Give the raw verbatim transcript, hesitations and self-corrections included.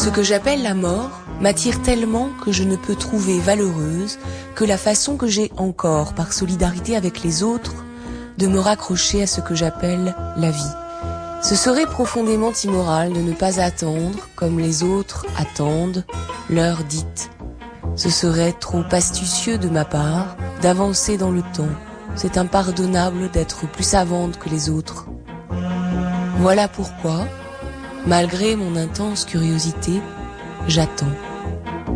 Ce que j'appelle la mort m'attire tellement que je ne peux trouver valeureuse que la façon que j'ai encore, par solidarité avec les autres, de me raccrocher à ce que j'appelle la vie. Ce serait profondément immoral de ne pas attendre, comme les autres attendent, l'heure dite. Ce serait trop astucieux de ma part d'avancer dans le temps. C'est impardonnable d'être plus savante que les autres. Voilà pourquoi, malgré mon intense curiosité, j'attends.